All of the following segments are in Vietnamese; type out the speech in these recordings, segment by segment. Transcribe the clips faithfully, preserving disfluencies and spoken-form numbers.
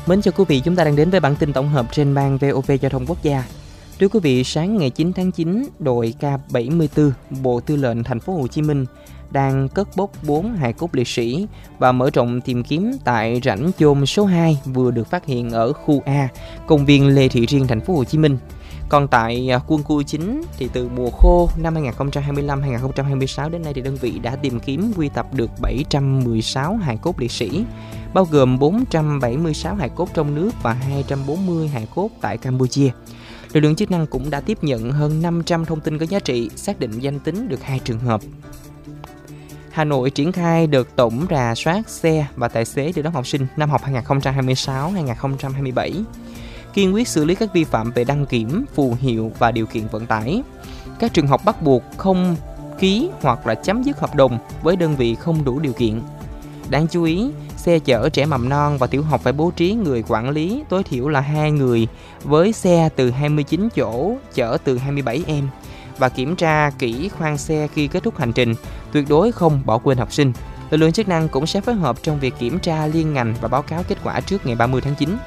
Mến chào quý vị, chúng ta đang đến với bản tin tổng hợp trên ban vê o vê Giao thông Quốc gia. Thưa quý vị, sáng ngày chín tháng chín, đội K bảy mươi tư, Bộ Tư lệnh Thành phố Hồ Chí Minh đang cất bốc bốn hài cốt liệt sĩ và mở rộng tìm kiếm tại rãnh chôn số hai vừa được phát hiện ở khu A, công viên Lê Thị Riêng, Thành phố Hồ Chí Minh. Còn tại quân khu chín thì từ mùa khô năm hai không hai lăm hai không hai sáu đến nay thì đơn vị đã tìm kiếm quy tập được bảy trăm mười sáu hài cốt liệt sĩ, bao gồm bốn trăm bảy mươi sáu hài cốt trong nước và hai trăm bốn mươi hài cốt tại Campuchia. Lực lượng chức năng cũng đã tiếp nhận hơn năm trăm thông tin có giá trị, xác định danh tính được hai trường hợp. Hà Nội triển khai đợt tổng rà soát xe và tài xế đưa đón học sinh năm học hai không hai sáu hai không hai bảy, kiên quyết xử lý các vi phạm về đăng kiểm, phù hiệu và điều kiện vận tải. Các trường học bắt buộc không ký hoặc là chấm dứt hợp đồng với đơn vị không đủ điều kiện. Đáng chú ý, xe chở trẻ mầm non và tiểu học phải bố trí người quản lý tối thiểu là hai người với xe từ hai mươi chín chỗ chở từ hai mươi bảy em và kiểm tra kỹ khoang xe khi kết thúc hành trình, tuyệt đối không bỏ quên học sinh. Lực lượng chức năng cũng sẽ phối hợp trong việc kiểm tra liên ngành và báo cáo kết quả trước ngày ba mươi tháng chín.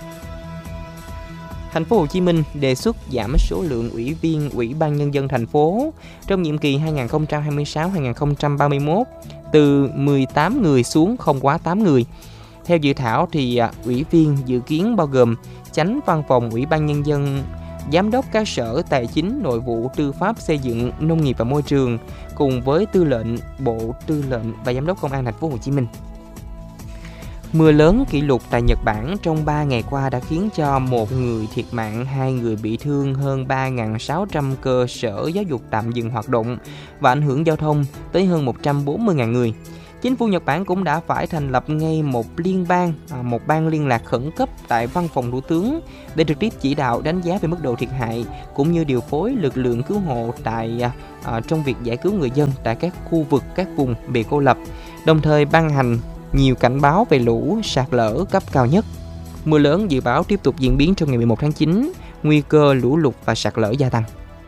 Thành phố Hồ Chí Minh đề xuất giảm số lượng ủy viên Ủy ban Nhân dân thành phố trong nhiệm kỳ hai không hai sáu đến hai không ba mốt từ mười tám người xuống không quá tám người. Theo dự thảo thì ủy viên dự kiến bao gồm Chánh Văn phòng Ủy ban Nhân dân, Giám đốc các sở Tài chính, Nội vụ, Tư pháp, Xây dựng, Nông nghiệp và Môi trường, cùng với Tư lệnh, Bộ Tư lệnh và Giám đốc Công an Thành phố Hồ Chí Minh. Mưa lớn kỷ lục tại Nhật Bản trong ba ngày qua đã khiến cho một người thiệt mạng, hai người bị thương, hơn ba nghìn sáu trăm cơ sở giáo dục tạm dừng hoạt động và ảnh hưởng giao thông tới hơn một trăm bốn mươi nghìn người. Chính phủ Nhật Bản cũng đã phải thành lập ngay một liên bang, một ban liên lạc khẩn cấp tại Văn phòng Thủ tướng để trực tiếp chỉ đạo đánh giá về mức độ thiệt hại cũng như điều phối lực lượng cứu hộ tại à, trong việc giải cứu người dân tại các khu vực, các vùng bị cô lập, đồng thời ban hành nhiều cảnh báo về lũ, sạt lở cấp cao nhất. Mưa lớn dự báo tiếp tục diễn biến trong ngày mười một tháng chín, nguy cơ lũ lụt và sạt lở gia tăng.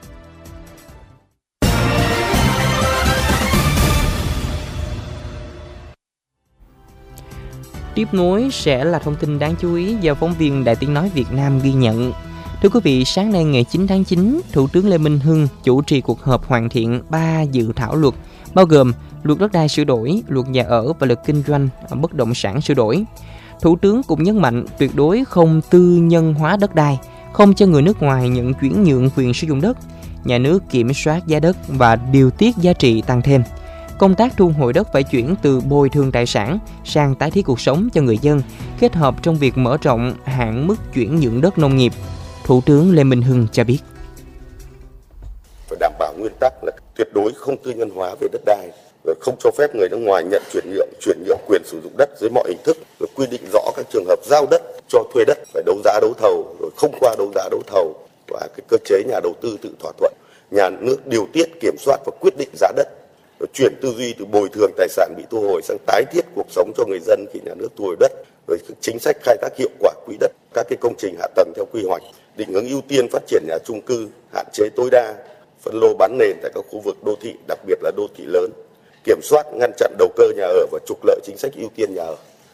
Tiếp nối sẽ là thông tin đáng chú ý do phóng viên Đài Tiếng nói Việt Nam ghi nhận. Thưa quý vị, sáng nay ngày chín tháng chín, Thủ tướng Lê Minh Hưng chủ trì cuộc họp hoàn thiện ba dự thảo luật, bao gồm luật đất đai sửa đổi, luật nhà ở và luật kinh doanh bất động sản sửa đổi. Thủ tướng cũng nhấn mạnh tuyệt đối không tư nhân hóa đất đai, không cho người nước ngoài nhận chuyển nhượng quyền sử dụng đất, nhà nước kiểm soát giá đất và điều tiết giá trị tăng thêm. Công tác thu hồi đất phải chuyển từ bồi thường tài sản sang tái thiết cuộc sống cho người dân, kết hợp trong việc mở rộng hạn mức chuyển nhượng đất nông nghiệp. Thủ tướng Lê Minh Hưng cho biết. Phải đảm bảo nguyên tắc là tuyệt đối không tư nhân hóa về đất đai, rồi không cho phép người nước ngoài nhận chuyển nhượng, chuyển nhượng quyền sử dụng đất dưới mọi hình thức, rồi quy định rõ các trường hợp giao đất, cho thuê đất phải đấu giá đấu thầu, rồi không qua đấu giá đấu thầu và cái cơ chế nhà đầu tư tự thỏa thuận, nhà nước điều tiết, kiểm soát và quyết định giá đất. Rồi chuyển tư duy từ bồi thường tài sản bị thu hồi sang tái thiết cuộc sống cho người dân khi nhà nước thu hồi đất, rồi chính sách khai thác hiệu quả quỹ đất, các cái công trình hạ tầng theo quy hoạch, định hướng ưu tiên phát triển nhà chung cư, hạn chế tối đa phân lô bán nền tại các khu vực đô thị, đặc biệt là đô thị lớn, kiểm soát ngăn chặn đầu cơ nhà ở và trục lợi chính sách ưu tiên nhà ở.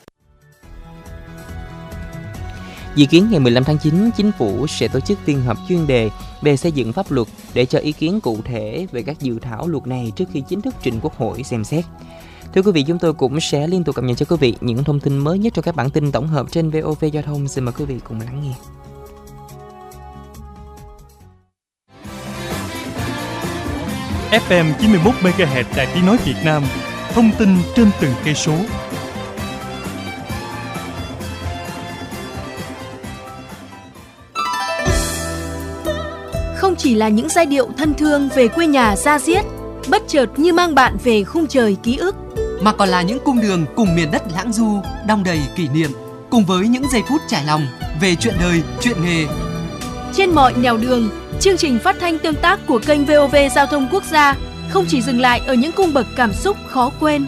Dự kiến ngày mười lăm tháng chín, Chính phủ sẽ tổ chức phiên họp chuyên đề về xây dựng pháp luật để cho ý kiến cụ thể về các dự thảo luật này trước khi chính thức trình Quốc hội xem xét. Thưa quý vị, chúng tôi cũng sẽ liên tục cập nhật cho quý vị những thông tin mới nhất trong các bản tin tổng hợp trên vê o vê Giao thông. Xin mời quý vị cùng lắng nghe. ép em chín mươi mốt mê ga héc Đài Tiếng nói Việt Nam, thông tin trên từng cây số. Không chỉ là những giai điệu thân thương về quê nhà da diết, bất chợt như mang bạn về khung trời ký ức, mà còn là những cung đường cùng miền đất lãng du, đong đầy kỷ niệm, cùng với những giây phút trải lòng về chuyện đời, chuyện nghề. Trên mọi nẻo đường, chương trình phát thanh tương tác của kênh vê o vê Giao thông Quốc gia không chỉ dừng lại ở những cung bậc cảm xúc khó quên.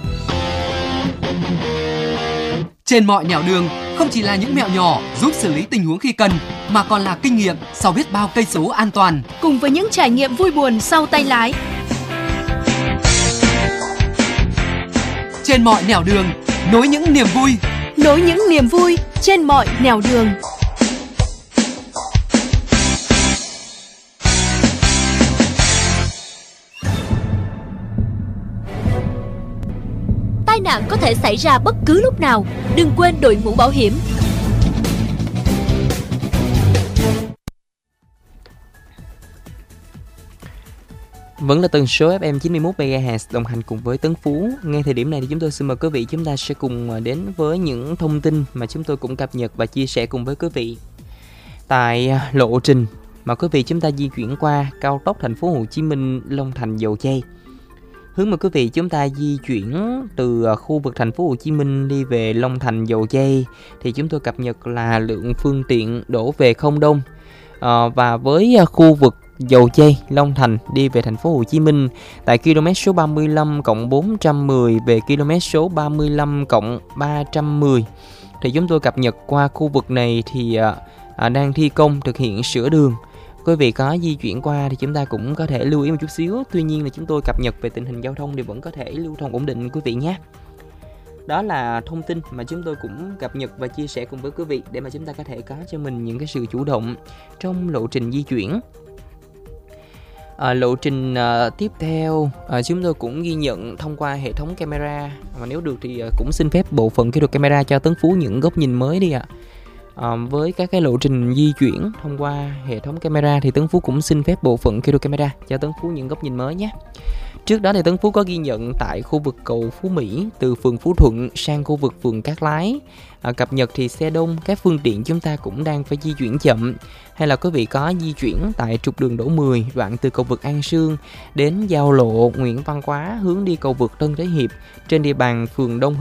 Trên mọi nẻo đường không chỉ là những mẹo nhỏ giúp xử lý tình huống khi cần, mà còn là kinh nghiệm sau biết bao cây số an toàn, cùng với những trải nghiệm vui buồn sau tay lái. Trên mọi nẻo đường nối những niềm vui, nối những niềm vui trên mọi nẻo đường. Tai nạn có thể xảy ra bất cứ lúc nào, đừng quên đội mũ bảo hiểm. Vẫn là tần số ép em chín mươi mốt mê ga héc đồng hành cùng với Tấn Phú. Ngay thời điểm này thì chúng tôi xin mời quý vị chúng ta sẽ cùng đến với những thông tin mà chúng tôi cũng cập nhật và chia sẻ cùng với quý vị. Tại lộ trình mà quý vị chúng ta di chuyển qua cao tốc thành phố Hồ Chí Minh Long Thành Dầu Giây. Hướng mời quý vị chúng ta di chuyển từ khu vực thành phố Hồ Chí Minh đi về Long Thành Dầu Giây thì chúng tôi cập nhật là lượng phương tiện đổ về không đông. À, và với khu vực Dầu Giây, Long Thành đi về thành phố Hồ Chí Minh tại km số ba mươi lăm cộng bốn trăm mười về km số ba mươi lăm cộng ba trăm mười thì chúng tôi cập nhật qua khu vực này thì à, à, đang thi công thực hiện sửa đường. Quý vị có di chuyển qua thì chúng ta cũng có thể lưu ý một chút xíu. Tuy nhiên là chúng tôi cập nhật về tình hình giao thông thì vẫn có thể lưu thông ổn định quý vị nhé. Đó là thông tin mà chúng tôi cũng cập nhật và chia sẻ cùng với quý vị để mà chúng ta có thể có cho mình những cái sự chủ động trong lộ trình di chuyển. À, lộ trình à, tiếp theo à, chúng tôi cũng ghi nhận thông qua hệ thống camera, và nếu được thì à, cũng xin phép bộ phận kỹ thuật camera cho Tấn Phú những góc nhìn mới đi ạ. À. À, với các cái lộ trình di chuyển thông qua hệ thống camera thì Tấn Phú cũng xin phép bộ phận kỹ thuật camera cho Tấn Phú những góc nhìn mới nhé. Trước đó thì Tấn Phú có ghi nhận tại khu vực cầu Phú Mỹ từ phường Phú Thuận sang khu vực phường Cát Lái. À, cập nhật thì xe đông, các phương tiện chúng ta cũng đang phải di chuyển chậm. Hay là quý vị có di chuyển tại trục đường Đỗ mười đoạn từ cầu vượt An Sương đến giao lộ Nguyễn Văn Quá hướng đi cầu vượt Tân Thế Hiệp trên địa bàn phường Đông